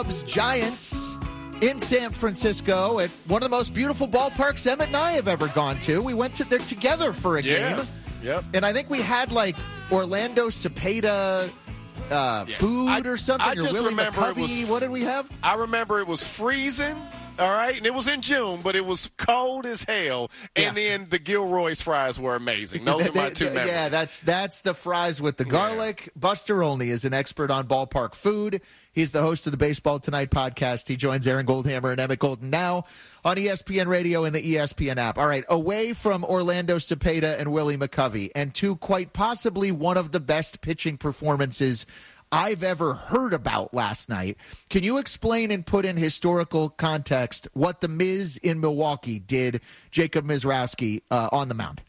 Giants in San Francisco at one of the most beautiful ballparks Emmett and I have ever gone to. We went to there together for a game. Yep. And I think we had like Orlando Cepeda food or something. I just remember it was, what did we have? I remember it was freezing. All right, and it was in June, but it was cold as hell. And then the Gilroy's fries were amazing. Those are my two memories. Yeah, that's the fries with the garlic. Buster Olney is an expert on ballpark food. He's the host of the Baseball Tonight podcast. He joins Aaron Goldhammer and Emmett Golden now on ESPN Radio and the ESPN app. All right, away from Orlando Cepeda and Willie McCovey, and to quite possibly one of the best pitching performances I've ever heard about last night. Can you explain and put in historical context what the Miz in Milwaukee did, Jacob Misiorowski, on the mound?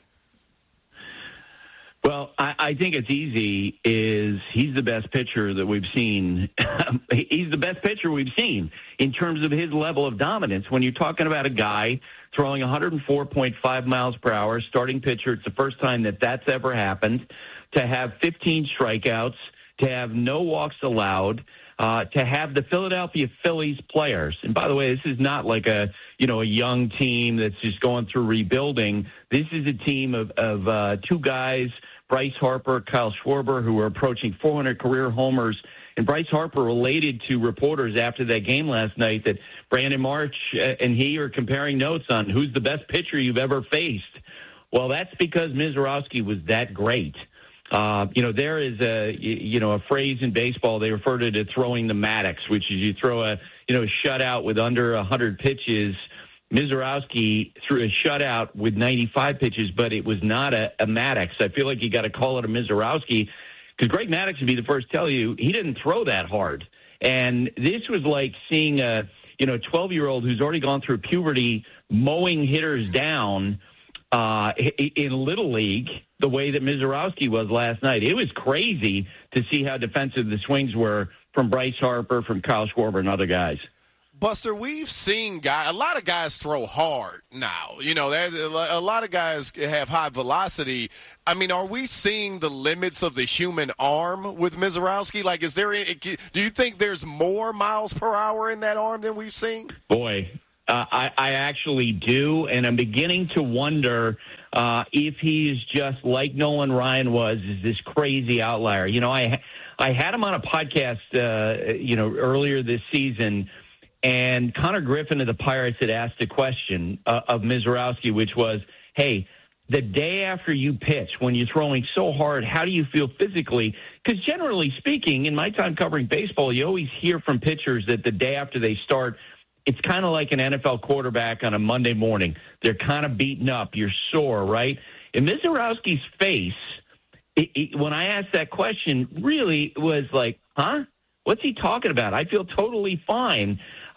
Well, I think it's easy. He's the best pitcher that we've seen. He's the best pitcher we've seen in terms of his level of dominance. When you're talking about a guy throwing 104.5 miles per hour, starting pitcher, it's the first time that's ever happened, to have 15 strikeouts, to have no walks allowed, to have the Philadelphia Phillies players. And by the way, this is not like a young team that's just going through rebuilding. This is a team of two guys, Bryce Harper, Kyle Schwarber, who are approaching 400 career homers. And Bryce Harper related to reporters after that game last night that Brandon March and he are comparing notes on who's the best pitcher you've ever faced. Well, that's because Misiorowski was that great. There is a phrase in baseball, they refer to it as throwing the Maddox, which is you throw a shutout with under 100 pitches. Misiorowski threw a shutout with 95 pitches, but it was not a Maddox. I feel like you got to call it a Misiorowski because Greg Maddox would be the first to tell you he didn't throw that hard. And this was like seeing a 12-year-old who's already gone through puberty mowing hitters down in Little League the way that Misiorowski was last night. It was crazy to see how defensive the swings were from Bryce Harper, from Kyle Schwarber, and other guys. Buster, we've seen a lot of guys throw hard now. There's a lot of guys have high velocity. I mean, are we seeing the limits of the human arm with Misiorowski? Like, do you think there's more miles per hour in that arm than we've seen? Boy, I actually do, and I'm beginning to wonder if he's just like Nolan Ryan was, is this crazy outlier. I had him on a podcast, earlier this season, and Connor Griffin of the Pirates had asked a question of Misiorowski, which was, hey, the day after you pitch, when you're throwing so hard, how do you feel physically? Because generally speaking, in my time covering baseball, you always hear from pitchers that the day after they start, it's kind of like an NFL quarterback on a Monday morning. They're kind of beaten up. You're sore, right? In Misiorowski's face, when I asked that question, really was like, huh? What's he talking about? I feel totally fine.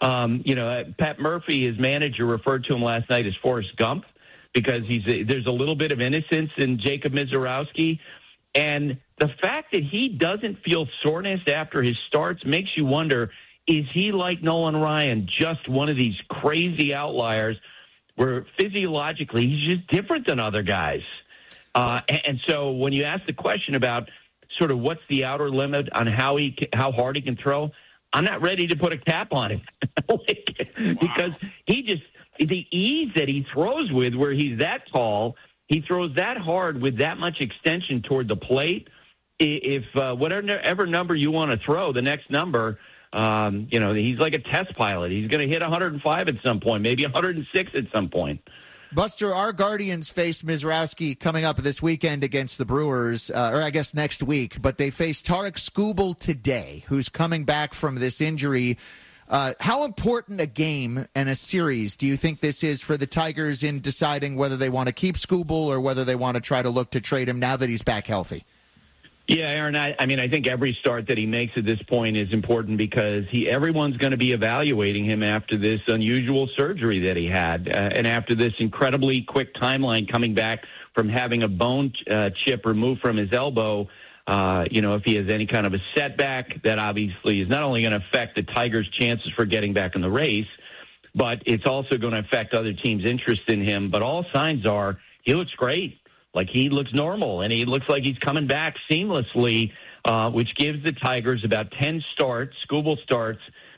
Pat Murphy, his manager, referred to him last night as Forrest Gump because there's a little bit of innocence in Jacob Misiorowski. And the fact that he doesn't feel soreness after his starts makes you wonder, is he like Nolan Ryan, just one of these crazy outliers where physiologically he's just different than other guys? And so when you ask the question about sort of what's the outer limit on how hard he can throw, I'm not ready to put a cap on him because the ease that he throws with, where he's that tall, he throws that hard with that much extension toward the plate. If whatever number you want to throw, the next number, he's like a test pilot. He's going to hit 105 at some point, maybe 106 at some point. Buster, our Guardians face Misiorowski coming up this weekend against the Brewers, or I guess next week, but they face Tarik Skubal today, who's coming back from this injury. How important a game and a series do you think this is for the Tigers in deciding whether they want to keep Skubal or whether they want to try to look to trade him now that he's back healthy? Yeah, Aaron, I think every start that he makes at this point is important because everyone's going to be evaluating him after this unusual surgery that he had and after this incredibly quick timeline coming back from having a bone chip removed from his elbow. If he has any kind of a setback, that obviously is not only going to affect the Tigers' chances for getting back in the race, but it's also going to affect other teams' interest in him. But all signs are he looks great. Like, he looks normal, and he looks like he's coming back seamlessly, which gives the Tigers about 10 starts, Skubal starts,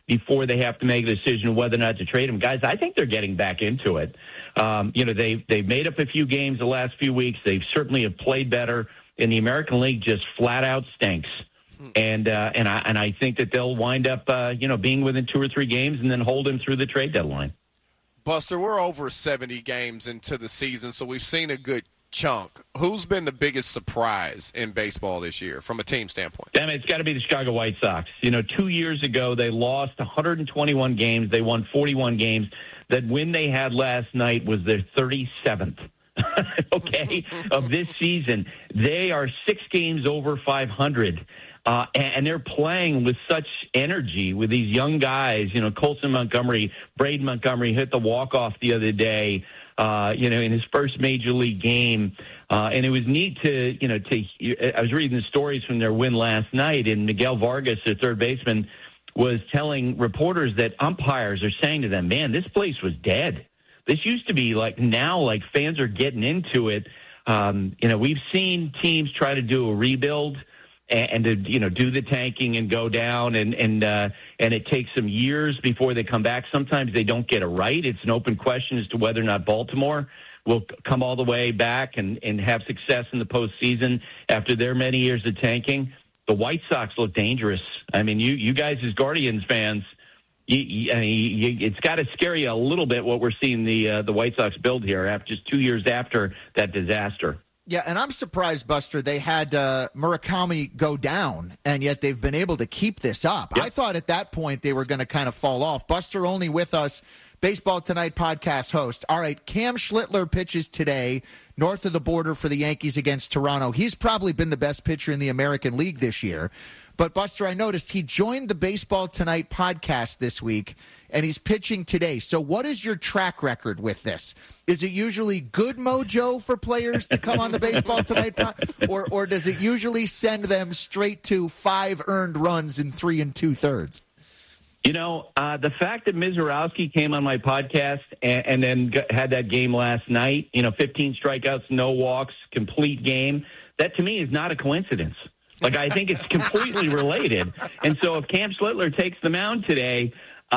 before they have to make a decision whether or not to trade him. Guys, I think they're getting back into it. They've made up a few games the last few weeks. They certainly have played better, and the American League just flat out stinks. And I think that they'll wind up being within 2 or 3 games and then hold him through the trade deadline. Buster, we're over 70 games into the season, so we've seen a good chunk. Who's been the biggest surprise in baseball this year from a team standpoint? Damn it, it's got to be the Chicago White Sox. 2 years ago, they lost 121 games. They won 41 games. That win they had last night was their 37th. Okay, of this season. They are 6 games over 500. And they're playing with such energy with these young guys. Colson Montgomery, Braden Montgomery hit the walk-off the other day, in his first major league game. And it was neat I was reading the stories from their win last night, and Miguel Vargas, their third baseman, was telling reporters that umpires are saying to them, man, this place was dead. This used to be now fans are getting into it. We've seen teams try to do a rebuild and to do the tanking and go down, and it takes some years before they come back. Sometimes they don't get it right. It's an open question as to whether or not Baltimore will come all the way back and have success in the postseason after their many years of tanking. The White Sox look dangerous. I mean, you guys as Guardians fans, it's got to scare you a little bit what we're seeing the White Sox build here after just 2 years after that disaster. Yeah, and I'm surprised, Buster, they had Murakami go down, and yet they've been able to keep this up. Yep. I thought at that point they were going to kind of fall off. Buster Olney with us, Baseball Tonight podcast host. All right, Cam Schlittler pitches today north of the border for the Yankees against Toronto. He's probably been the best pitcher in the American League this year. But, Buster, I noticed he joined the Baseball Tonight podcast this week, and he's pitching today. So what is your track record with this? Is it usually good mojo for players to come on the Baseball Tonight podcast, or does it usually send them straight to 5 earned runs in 3 2/3? The fact that Mizorowski came on my podcast and then had that game last night, 15 strikeouts, no walks, complete game, that to me is not a coincidence. I think it's completely related. And so if Cam Schlittler takes the mound today,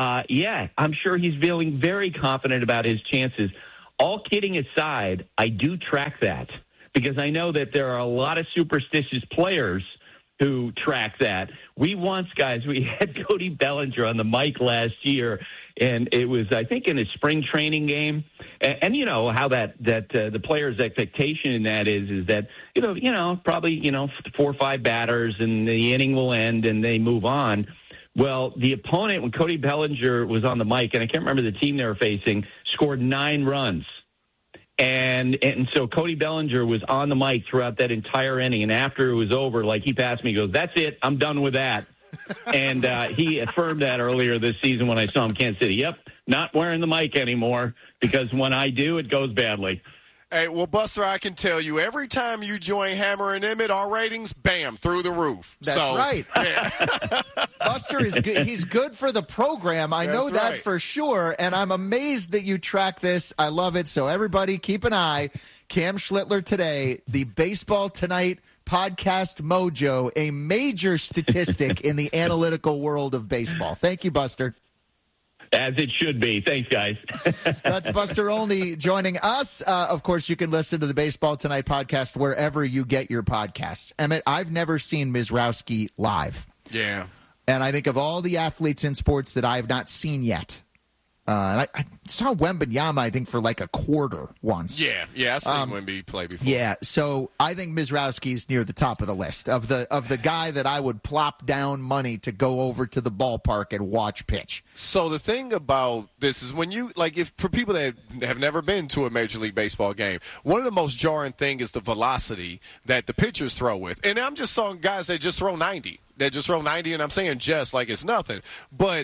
I'm sure he's feeling very confident about his chances. All kidding aside, I do track that because I know that there are a lot of superstitious players who track that. We had Cody Bellinger on the mic last year, and it was, I think, in a spring training game. And you know how that the player's expectation in that is that, probably, 4 or 5 batters and the inning will end and they move on. Well, the opponent, when Cody Bellinger was on the mic, and I can't remember the team they were facing, scored 9 runs. And so Cody Bellinger was on the mic throughout that entire inning. And after it was over, he passed me, he goes, "That's it. I'm done with that." And he affirmed that earlier this season when I saw him in Kansas City. Yep, not wearing the mic anymore because when I do, it goes badly. Hey, well, Buster, I can tell you, every time you join Hammer and Emmett, our ratings, bam, through the roof. That's right. Yeah. Buster is good. He's good for the program. I know that for sure, and I'm amazed that you track this. I love it. So everybody keep an eye. Cam Schlittler today, the Baseball Tonight podcast mojo, a major statistic in the analytical world of baseball. Thank you, Buster. As it should be. Thanks, guys. That's Buster Olney joining us. Of course, you can listen to the Baseball Tonight podcast wherever you get your podcasts. Emmett, I've never seen Mizrowski live. Yeah. And I think of all the athletes in sports that I have not seen yet. I saw Wembanyama, I think, for a quarter once. Yeah, I've seen Wemby play before. Yeah, so I think Mizrowski's near the top of the list of the guy that I would plop down money to go over to the ballpark and watch pitch. So the thing about this is when you, if for people that have never been to a Major League Baseball game, one of the most jarring things is the velocity that the pitchers throw with. And I'm just seeing guys that just throw 90. And I'm saying just like it's nothing. But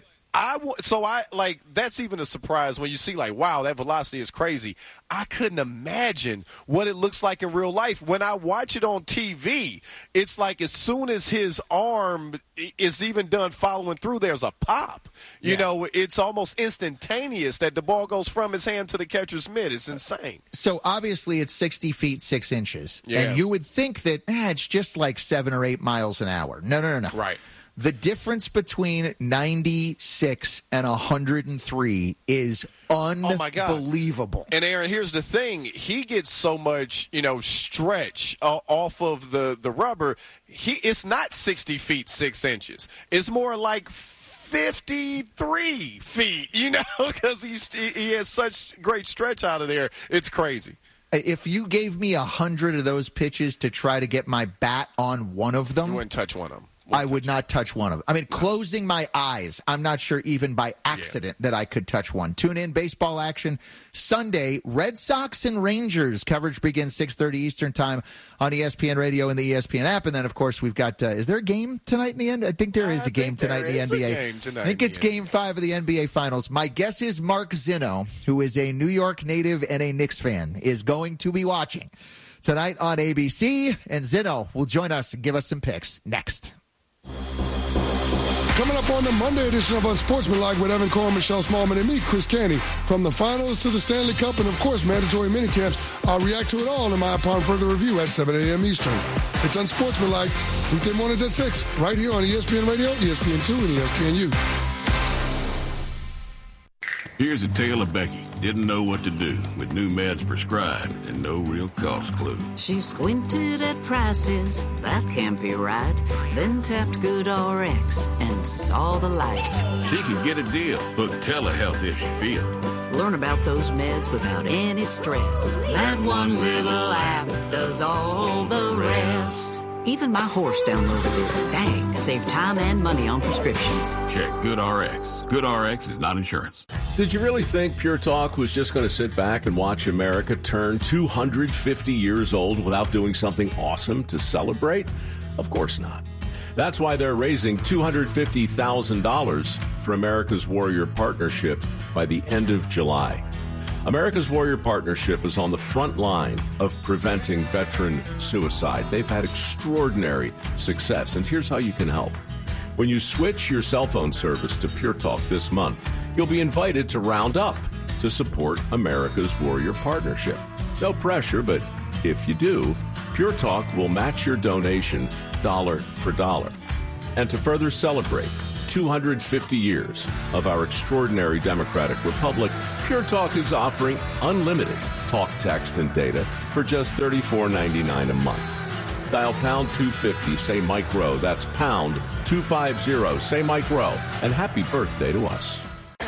that's even a surprise when you see wow, that velocity is crazy. I couldn't imagine what it looks like in real life. When I watch it on TV, it's as soon as his arm is even done following through, there's a pop. You know, it's almost instantaneous that the ball goes from his hand to the catcher's mitt. It's insane. So obviously it's 60 feet, 6 inches. Yeah. And you would think that it's just 7 or 8 miles an hour. No. Right. The difference between 96 and 103 is unbelievable. And Aaron, here's the thing. He gets so much, stretch off of the rubber. It's not 60 feet, 6 inches. It's more like 53 feet, because he has such great stretch out of there. It's crazy. If you gave me 100 of those pitches to try to get my bat on one of them, you wouldn't touch one of them. I would not touch one of them. I mean, closing my eyes, I'm not sure even by accident that I could touch one. Tune in, baseball action Sunday, Red Sox and Rangers. Coverage begins 6:30 Eastern time on ESPN Radio and the ESPN app. And then, of course, we've got, is there a game tonight in the end? I think there is a game tonight in the NBA. I think it's Game 5 of the NBA Finals. My guess is Mark Zinno, who is a New York native and a Knicks fan, is going to be watching tonight on ABC. And Zinno will join us and give us some picks next. Coming up on the Monday edition of Unsportsmanlike with Evan Cohen, Michelle Smallman, and me, Chris Canty. From the finals to the Stanley Cup and, of course, mandatory minicamps, I'll react to it all in my upon further review at 7 a.m. Eastern. It's Unsportsmanlike, weekday mornings at 6, right here on ESPN Radio, ESPN2, and ESPNU. Here's a tale of Becky. Didn't know what to do with new meds prescribed and no real cost clue. She squinted at prices, that can't be right. Then tapped GoodRx and saw the light. She could get a deal. Book telehealth if she feel. Learn about those meds without any stress. That one little app does all the rest. Even my horse downloaded it. Dang, save time and money on prescriptions. Check GoodRx. GoodRx is not insurance. Did you really think Pure Talk was just going to sit back and watch America turn 250 years old without doing something awesome to celebrate? Of course not. That's why they're raising $250,000 for America's Warrior Partnership by the end of July. America's Warrior Partnership is on the front line of preventing veteran suicide. They've had extraordinary success, and here's how you can help. When you switch your cell phone service to Pure Talk this month, you'll be invited to round up to support America's Warrior Partnership. No pressure, but if you do, Pure Talk will match your donation dollar for dollar. And to further celebrate 250 years of our extraordinary democratic republic, Pure Talk is offering unlimited talk, text, and data for just $34.99 a month. Dial pound 250, say Mike Rowe. That's pound 250, say Mike Rowe. And happy birthday to us.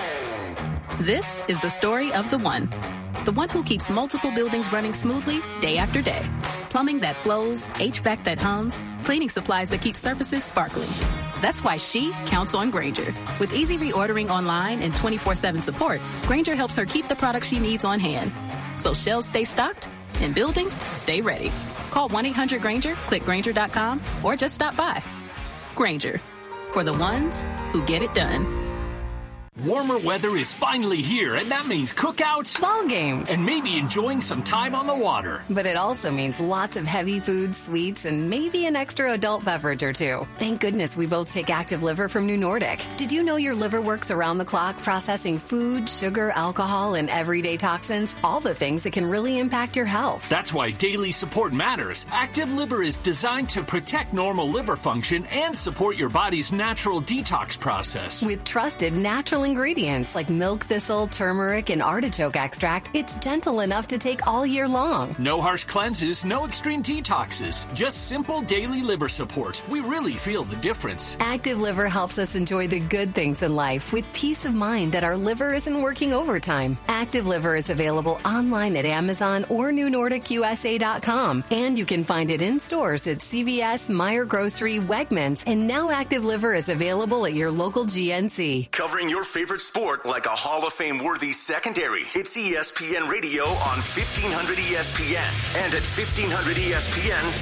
This is the story of the one who keeps multiple buildings running smoothly day after day. Plumbing that flows, HVAC that hums, cleaning supplies that keep surfaces sparkling. That's why she counts on Grainger. With easy reordering online and 24/7 support, Grainger helps her keep the products she needs on hand. So shelves stay stocked and buildings stay ready. Call 1-800-GRAINGER, click Grainger.com, or just stop by. Grainger, for the ones who get it done. Warmer weather is finally here, and that means cookouts, ball games, and maybe enjoying some time on the water. But it also means lots of heavy foods, sweets, and maybe an extra adult beverage or two. Thank goodness we both take Active Liver from New Nordic. Did you know your liver works around the clock processing food, sugar, alcohol, and everyday toxins? All the things that can really impact your health. That's why daily support matters. Active Liver is designed to protect normal liver function and support your body's natural detox process. With trusted natural ingredients like milk thistle, turmeric, and artichoke extract, it's gentle enough to take all year long. No harsh cleanses, no extreme detoxes, just simple daily liver support. We really feel the difference. Active Liver helps us enjoy the good things in life with peace of mind that our liver isn't working overtime. Active Liver is available online at Amazon or NewNordicUSA.com, and you can find it in stores at CVS, Meijer Grocery, Wegmans, and now Active Liver is available at your local GNC. Covering your favorite sport like a Hall of Fame-worthy secondary. It's ESPN Radio on 1500 ESPN and at 1500ESPN.